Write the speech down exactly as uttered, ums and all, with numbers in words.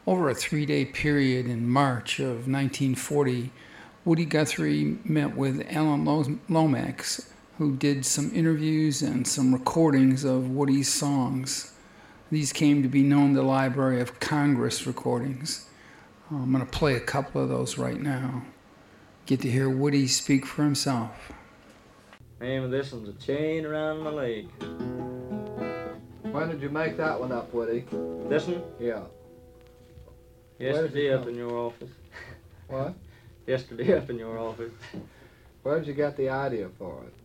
over a three-day period in March of nineteen forty, Woody Guthrie met with Alan Lomax, who did some interviews and some recordings of Woody's songs. These came to be known to the Library of Congress recordings. I'm going to play a couple of those right now. Get to hear Woody speak for himself. Name of this one's A Chain Around My Leg. When did you make that one up, Woody? This one? Yeah. Yesterday up in your office. What? Yesterday up in your office. Where did you get the idea for it?